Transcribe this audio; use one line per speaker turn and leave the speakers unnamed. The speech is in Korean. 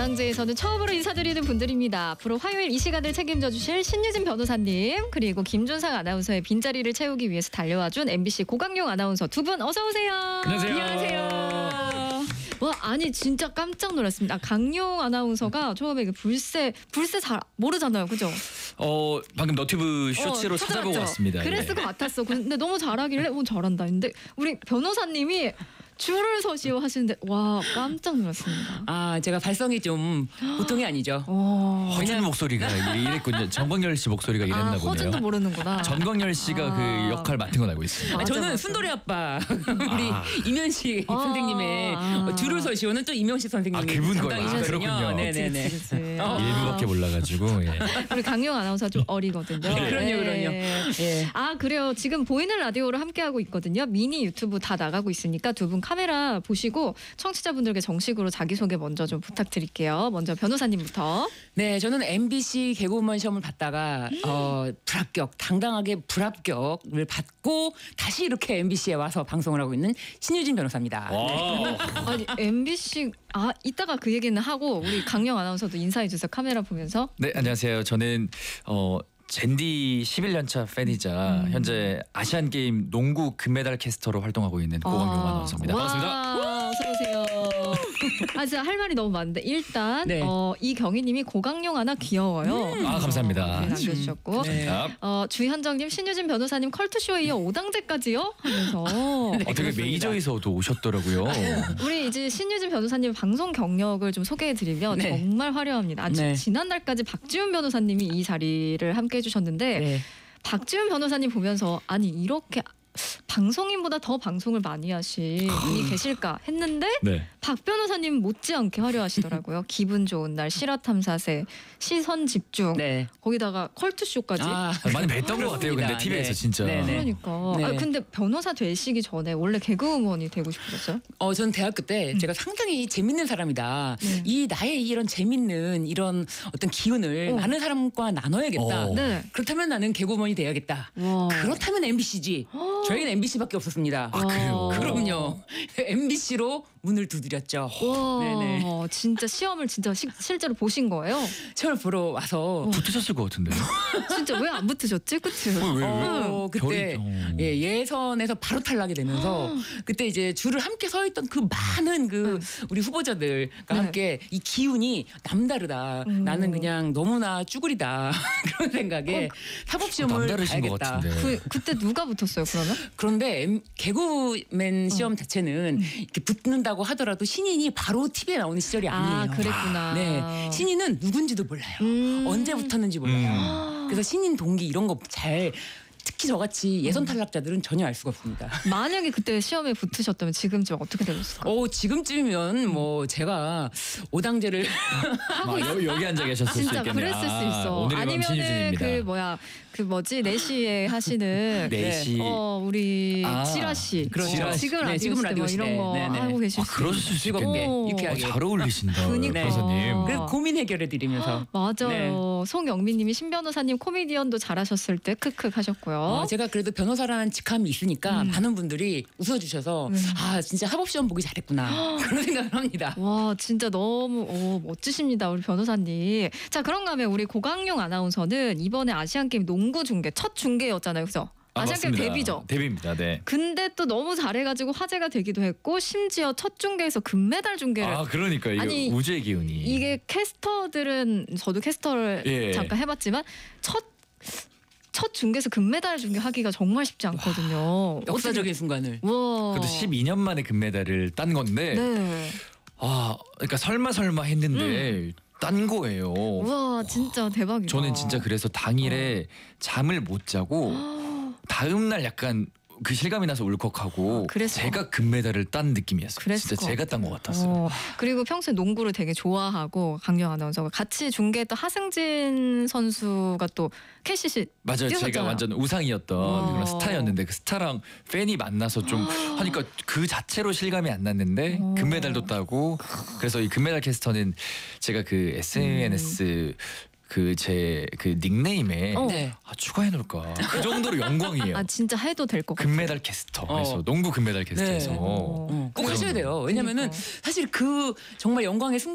오당제에서는 처음으로 인사드리는 분들입니다. 앞으로 화요일 이 시간을 책임져 주실 신유진 변호사님, 그리고 김준상 아나운서의 빈자리를 채우기 위해서 달려와준 MBC 고강용 아나운서 두 분 어서 오세요.
안녕하세요.
와, 아니 진짜 깜짝 놀랐습니다. 강용 아나운서가 처음에 그 불새 잘 모르잖아요, 그죠?
방금 너튜브 쇼츠로 찾아보고 왔습니다.
그랬을 것 같았어. 근데 너무 잘하길래 잘한다. 근데 우리 변호사님이 줄을 서시오 하시는데 와, 깜짝 놀랐습니다.
아, 제가 발성이 좀 보통이 아니죠.
허준 목소리가 이랬군요. 정광열 씨 목소리가 이랬나 보네요.
허준도 모르는구나.
전광열 씨가 그 역할 맡은 건 알고 있습니다.
맞아,
저는
맞아.
순돌이 아빠 우리 이면식 선생님의 줄을 서시오는 또 이면식 선생님이
그분 거예요.
담당이시거든요.
그렇군요.
네네네.
그치.
일부밖에 몰라가지고. 예.
우리 강용 아나운서 좀 어리거든요.
그럼요. 예.
아, 그래요. 지금 보이는 라디오로 함께하고 있거든요. 미니 유튜브 다 나가고 있으니까 두 분 카메라 보시고 청취자분들께 정식으로 자기소개 먼저 좀 부탁드릴게요. 먼저 변호사님부터.
네, 저는 MBC 개그우먼 시험을 봤다가 불합격, 당당하게 불합격을 받고 다시 이렇게 MBC에 와서 방송을 하고 있는 신유진 변호사입니다.
아니, MBC 이따가 그 얘기는 하고 우리 강용 아나운서도 인사해 주세요. 카메라 보면서.
네, 안녕하세요. 저는 젠디 11년차 팬이자 현재 아시안 게임 농구 금메달 캐스터로 활동하고 있는 고광용 아나운서입니다. 반갑습니다.
어서 오세요. 진짜 할 말이 너무 많은데 일단
네.
이경희님이 고강용 아나 귀여워요.
감사합니다.
네, 남겨주셨고
네.
주현정님 신유진 변호사님 컬투쇼에 이어 5당제까지요 하면서
되게
그렇습니다.
메이저에서도 오셨더라고요.
우리 이제 신유진 변호사님 방송 경력을 좀 소개해드리면
네.
정말 화려합니다.
네.
지난달까지 박지훈 변호사님이 이 자리를 함께 해주셨는데
네.
박지훈 변호사님 보면서 아니 이렇게 방송인보다 더 방송을 많이 하신 분이 계실까 했는데
네.
박 변호사님 못지않게 화려하시더라고요. 기분 좋은 날, 실화탐사세, 시선 집중,
네.
거기다가 컬투쇼까지.
많이 뵀던 것 같아요. 근데 TV에서 진짜.
네네.
그러니까.
네.
근데 변호사 되시기 전에 원래 개그우먼이 되고 싶으셨어요?
저는 대학교 때 제가 상당히 재밌는 사람이다.
네.
이 나의 이런 재밌는 이런 어떤 기운을 많은 사람과 나눠야겠다.
네.
그렇다면 나는 개그우먼이 돼야겠다.
와.
그렇다면 MBC지. 저희는 MBC밖에 없었습니다.
그래요?
그럼요. MBC로 문을 두드렸죠.
와,
네네.
진짜 시험을 진짜 실제로 보신 거예요?
시험을 보러 와서
붙으셨을 것 같은데.
진짜 왜 안 붙으셨지? 그치?
왜?
그때 예선에서 바로 탈락이 되면서 그때 이제 줄을 함께 서 있던 그 많은 그 우리 후보자들과
네.
함께 이 기운이 남다르다. 나는 그냥 너무나 쭈구리다. 그런 생각에 사법시험을
남다르신 것
가야겠다.
같은데.
그때 누가 붙었어요, 그러면?
그런데 개그맨 시험 자체는 이렇게 붙는다고 하더라도 신인이 바로 TV에 나오는 시절이 아니에요.
그랬구나.
네, 신인은 누군지도 몰라요. 언제 붙었는지 몰라요. 그래서 신인 동기 이런 거 잘 특히 저같이 예선 탈락자들은 전혀 알 수가 없습니다.
만약에 그때 시험에 붙으셨다면 지금쯤 어떻게 되셨을까요?
지금쯤이면 뭐 제가 5당제를
여기 앉아 계셨을 수
진짜
있겠네요.
그랬을 수 있어.
오늘의 밤
아니면은
신유진입니다.
4시에 하시는
4시.
우리
아,
지라 씨.
그렇죠.
지금
네,
라디오
지금
시대
라디오
뭐 이런
시대.
거
네네.
하고 계실 수
그러실 수
즐겁게,
있겠네.
유쾌하게.
잘 어울리신다.
그니까.
변호사님.
그래서 고민 해결해 드리면서
맞아요.
네.
송영민님이 신 변호사님 코미디언도 잘하셨을 때 크크 하셨고요.
제가 그래도 변호사라는 직함이 있으니까 많은 분들이 웃어주셔서 진짜 사법시험 보기 잘했구나 그런 생각을 합니다.
와, 진짜 너무 멋지십니다, 우리 변호사님. 자, 그런가 하면 우리 고강용 아나운서는 이번에 아시안게임 농구 중계 첫 중계였잖아요, 그죠? 아시안게임
맞습니다.
데뷔죠.
데뷔입니다. 네.
근데 또 너무 잘해가지고 화제가 되기도 했고 심지어 첫 중계에서 금메달 중계를.
그러니까 이게
아니,
우주의 기운이.
이게 캐스터들은 저도 캐스터를
예.
잠깐 해봤지만 첫 중계에서 금메달 중계하기가 정말 쉽지 않거든요.
역사적인 순간을.
와.
그래도 12년 만에 금메달을 딴 건데.
네.
그러니까 설마 했는데 딴 거예요.
와, 진짜 대박이다.
저는 진짜 그래서 당일에 잠을 못 자고 다음 날 약간 그 실감이 나서 울컥하고
그랬어.
제가 금메달을 딴 느낌이었어요.
그랬을
진짜
것
제가 딴 것 같았어요.
그리고 평소에 농구를 되게 좋아하고 강경 아나운서가 같이 중계했던 하승진 선수가 또 KCC
맞아요.
뛰었었잖아요.
제가 완전 우상이었던 그런 스타였는데 그 스타랑 팬이 만나서 좀 하니까 그 자체로 실감이 안 났는데 금메달도 따고 그래서 이 금메달 캐스터는 제가 그 SNS 제 닉네임에
네.
추가해 놓을까 그 정도로 영광이에요.
진짜 해도 될 것 같아요.
금메달 캐스터. 그래서 농구 금메달 캐스터에서
꼭 하셔야 돼요. 왜냐면은
그러니까.
사실 그 정말 영광의 순간